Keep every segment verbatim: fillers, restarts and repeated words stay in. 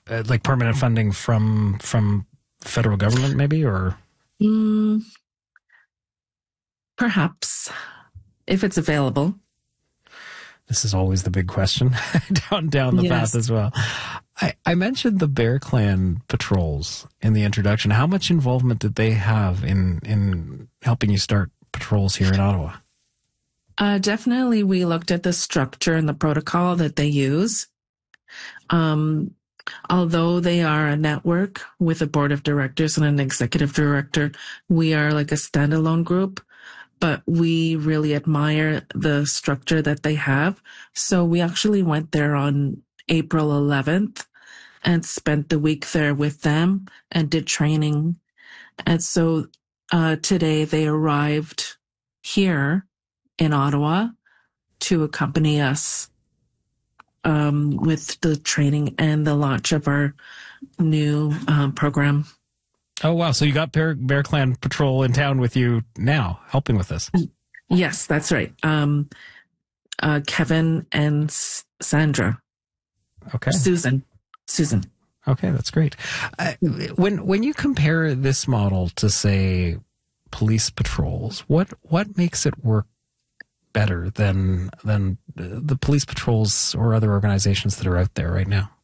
uh, like permanent funding from from federal government, maybe, or mm, perhaps if it's available. This is always the big question down down the Yes. path as well. I, I mentioned the Bear Clan patrols in the introduction. How much involvement did they have in in helping you start patrols here in Ottawa? Uh, definitely, we looked at the structure and the protocol that they use. Um, although they are a network with a board of directors and an executive director, we are like a standalone group, but we really admire the structure that they have. So we actually went there on April eleventh and spent the week there with them and did training. And so uh, today they arrived here in Ottawa to accompany us um, with the training and the launch of our new um, program. Oh, wow. So you got Bear, Bear Clan Patrol in town with you now, helping with this. Yes, that's right. Um, uh, Kevin and S- Sandra. Okay. Susan. Susan. Okay, that's great. Uh, when when you compare this model to, say, police patrols, what what makes it work better than than the police patrols or other organizations that are out there right now?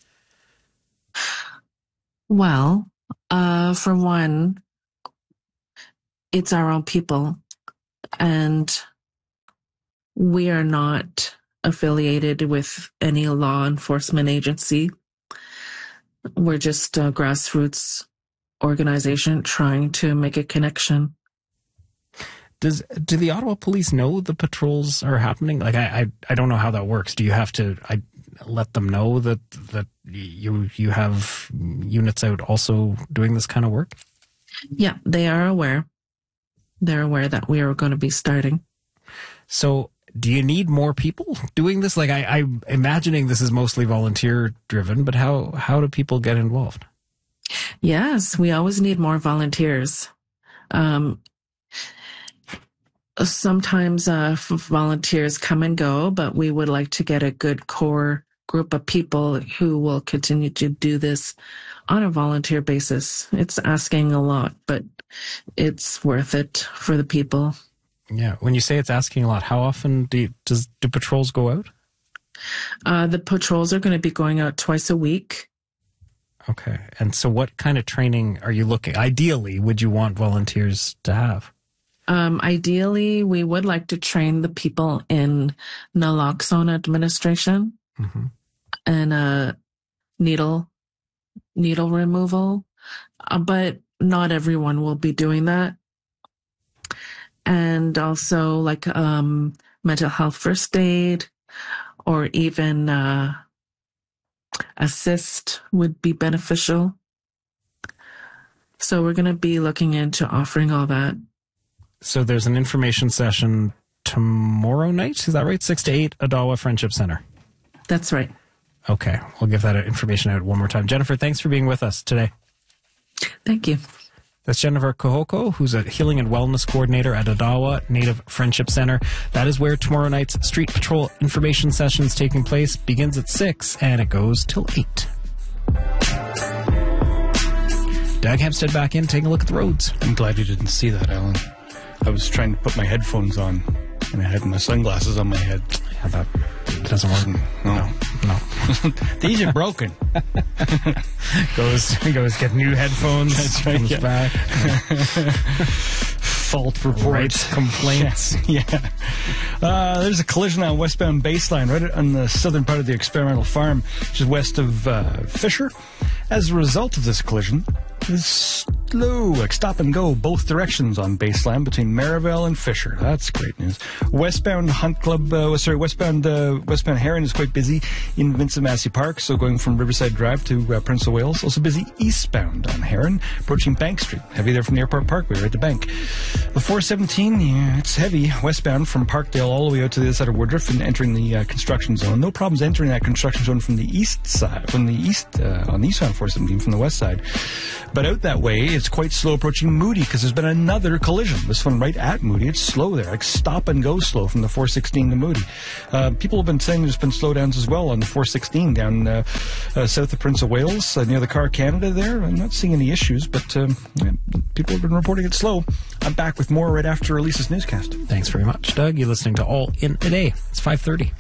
Well, uh, for one, it's our own people, and we are not affiliated with any law enforcement agency. We're just a grassroots organization trying to make a connection. Does do the Ottawa Police know the patrols are happening? Like, I, I, I don't know how that works. Do you have to I let them know that that you you have units out also doing this kind of work? Yeah, they are aware. They're aware that we are going to be starting. So, do you need more people doing this? Like, I, I'm imagining this is mostly volunteer driven, but how how do people get involved? Yes, we always need more volunteers. Um, sometimes uh, volunteers come and go, but we would like to get a good core group of people who will continue to do this on a volunteer basis. It's asking a lot, but it's worth it for the people. Yeah. When you say it's asking a lot, how often do you, does do patrols go out? Uh, the patrols are going to be going out twice a week. Okay. And so what kind of training are you looking, ideally, would you want volunteers to have? Um, ideally, we would like to train the people in naloxone administration Mm-hmm. and uh, needle needle removal, uh, but not everyone will be doing that. And also like um, mental health first aid, or even uh, assist would be beneficial. So we're going to be looking into offering all that. So there's an information session tomorrow night, is that right? six to eight, Ottawa Friendship Center. That's right. Okay, we'll give that information out one more time. Jennifer, thanks for being with us today. Thank you. That's Jennifer Kohoko, who's a Healing and Wellness Coordinator at Ottawa Native Friendship Center. That is where tomorrow night's Street Patrol information session is taking place. Begins at six and it goes till eight. Doug Hempstead back in, taking a look at the roads. I'm glad you didn't see that, Alan. I was trying to put my headphones on, and I had my sunglasses on my head. Yeah, that doesn't work. No. No. These are broken. goes goes get new headphones. That's right, Comes yeah. back. Fault report. Writes complaints. Yeah. Uh, there's a collision on westbound Baseline, right on the southern part of the experimental farm, which is west of uh, Fisher. As a result of this collision, it's slow, like stop and go both directions on Baseline between Maryvale and Fisher. That's great news. Westbound Hunt Club, uh, sorry, westbound uh, westbound Heron is quite busy in Vincent Massey Park, so going from Riverside Drive to uh, Prince of Wales. Also busy eastbound on Heron, approaching Bank Street. Heavy there from the Airport Parkway, right at the bank. The four seventeen, yeah, it's heavy westbound from Parkdale all the way out to the other side of Woodruff and entering the uh, construction zone. No problems entering that construction zone from the east side, from the east, uh, on the east side of four seventeen, from the west side. But out that way, it's quite slow approaching Moody because there's been another collision. This one right at Moody. It's slow there, like stop and go slow from the four sixteen to Moody. Uh, people have been saying there's been slowdowns as well on the four sixteen down uh, uh, south of Prince of Wales, uh, near the Car Canada there. I'm not seeing any issues, but um, yeah, people have been reporting it slow. I'm back with more right after Elisa's newscast. Thanks very much, Doug. You're listening to All In A Day. It's five thirty.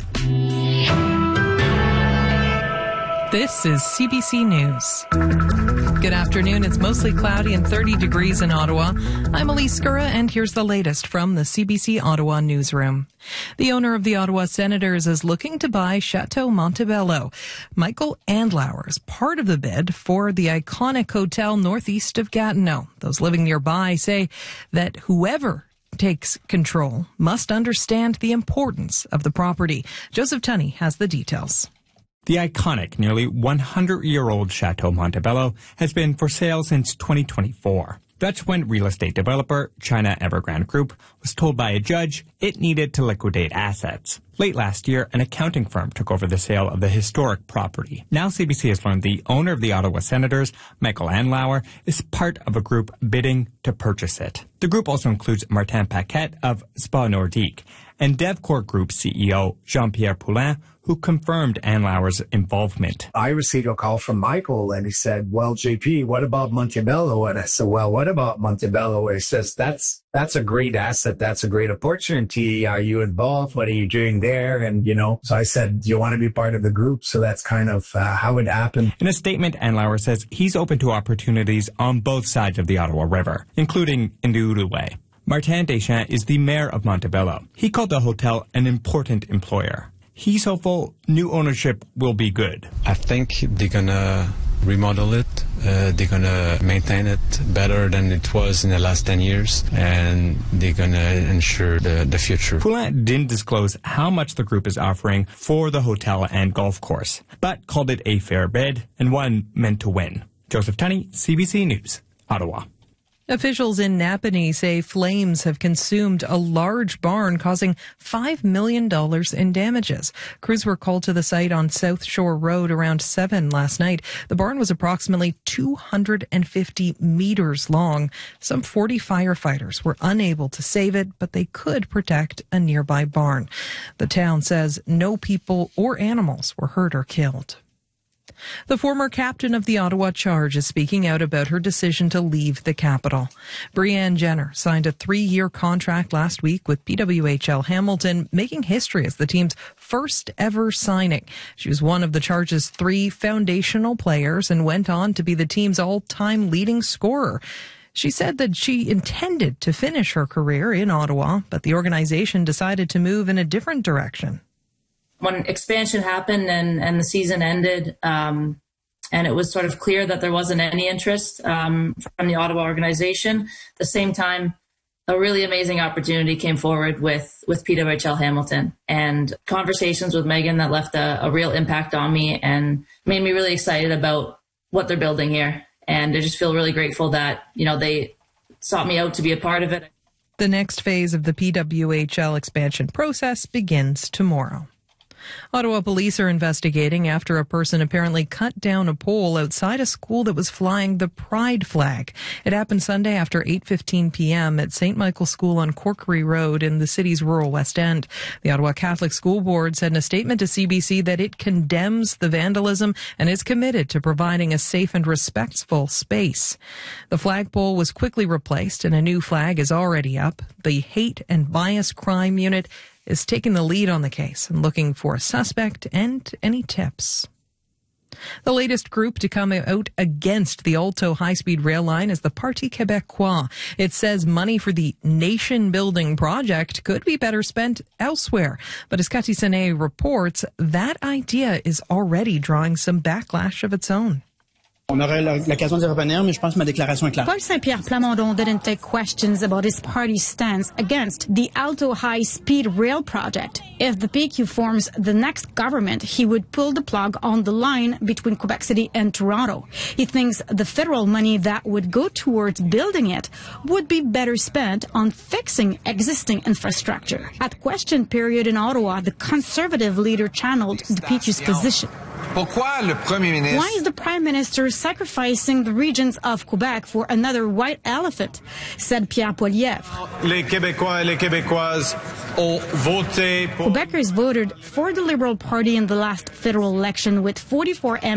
This is C B C News. Good afternoon. It's mostly cloudy and thirty degrees in Ottawa. I'm Elise Scurra, and here's the latest from the C B C Ottawa newsroom. The owner of the Ottawa Senators is looking to buy Chateau Montebello. Michael Andlauer is part of the bid for the iconic hotel northeast of Gatineau. Those living nearby say that whoever takes control must understand the importance of the property. Joseph Tunney has the details. The iconic, nearly one hundred year old Chateau Montebello has been for sale since twenty twenty-four. That's when real estate developer China Evergrande Group was told by a judge it needed to liquidate assets. Late last year, an accounting firm took over the sale of the historic property. Now C B C has learned the owner of the Ottawa Senators, Michael Andlauer, is part of a group bidding to purchase it. The group also includes Martin Paquette of Spa Nordique and DevCore Group C E O Jean-Pierre Poulin, who confirmed Andlauer's involvement. I received a call from Michael, and he said, well, J P, what about Montebello? And I said, well, what about Montebello? He says, that's that's a great asset. That's a great opportunity. Are you involved? What are you doing there? And, you know, so I said, do you want to be part of the group? So that's kind of uh, how it happened. In a statement, Andlauer says he's open to opportunities on both sides of the Ottawa River, including in the Outaouais. Martin Deschamps is the mayor of Montebello. He called the hotel an important employer. He's hopeful new ownership will be good. I think they're going to remodel it. Uh, they're going to maintain it better than it was in the last ten years, and they're going to ensure the, the future. Poulin didn't disclose how much the group is offering for the hotel and golf course, but called it a fair bid and one meant to win. Joseph Tunney, C B C News, Ottawa. Officials in Napanee say flames have consumed a large barn, causing five million dollars in damages. Crews were called to the site on South Shore Road around seven last night. The barn was approximately two hundred fifty meters long. Some forty firefighters were unable to save it, but they could protect a nearby barn. The town says no people or animals were hurt or killed. The former captain of the Ottawa Charge is speaking out about her decision to leave the capital. Brianne Jenner signed a three-year contract last week with P W H L Hamilton, making history as the team's first ever signing. She was one of the Charge's three foundational players and went on to be the team's all-time leading scorer. She said that she intended to finish her career in Ottawa, but the organization decided to move in a different direction. When expansion happened and, and the season ended, um, and it was sort of clear that there wasn't any interest um, from the Ottawa organization, at the same time, a really amazing opportunity came forward with, with P W H L Hamilton, and conversations with Megan that left a, a real impact on me and made me really excited about what they're building here. And I just feel really grateful that, you know, they sought me out to be a part of it. The next phase of the P W H L expansion process begins tomorrow. Ottawa police are investigating after a person apparently cut down a pole outside a school that was flying the Pride flag. It happened Sunday after eight fifteen p.m. at Saint Michael's School on Corkery Road in the city's rural West End. The Ottawa Catholic School Board said in a statement to C B C that it condemns the vandalism and is committed to providing a safe and respectful space. The flagpole was quickly replaced and a new flag is already up. The Hate and Bias Crime Unit is taking the lead on the case and looking for a suspect and any tips. The latest group to come out against the Alto high-speed rail line is the Parti Québécois. It says money for the nation-building project could be better spent elsewhere. But as Cathy Senet reports, that idea is already drawing some backlash of its own. On aura l'occasion d'y revenir, mais je pense que ma déclaration est claire. Paul Saint-Pierre Plamondon didn't take questions about his party's stance against the Alto high-speed rail project. If the P Q forms the next government, he would pull the plug on the line between Quebec City and Toronto. He thinks the federal money that would go towards building it would be better spent on fixing existing infrastructure. At question period in Ottawa, the Conservative leader channeled the P Q's position. Pourquoi le Premier ministre? Why is the Prime Minister sacrificing the regions of Quebec for another white elephant? Said Pierre Poilievre. Les Québécois et les Québécoises ont voté pour... Quebecers voted for the Liberal Party in the last federal election with forty-four M